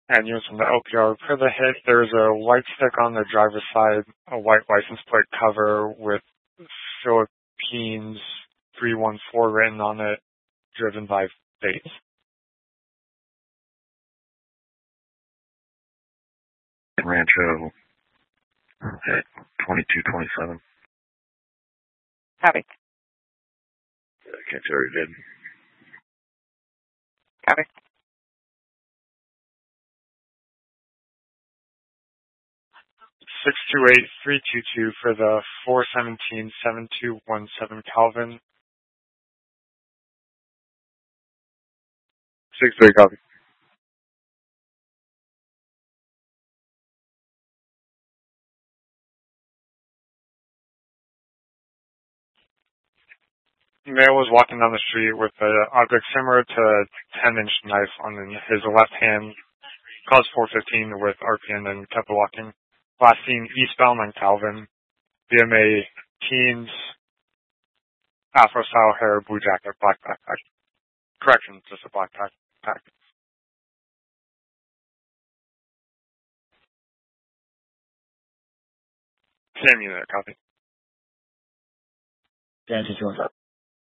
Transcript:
And units from the LPR. Per the hit, there's a white stick on the driver's side, a white license plate cover with Philippines 314 written on it, driven by Bates. Rancho at 2227. Copy. Can't say already did. Copy. Six two eight 322 for the 417-7217 Calvin. 6-3, copy. Male was walking down the street with an object similar to a 10-inch knife on his left hand. Caused 415 with RPN and kept walking. Last seen eastbound on Calvin. BMA teens, Afro-style hair, blue jacket, black backpack. Correction, just a black backpack. Same unit, copy. Dan 215.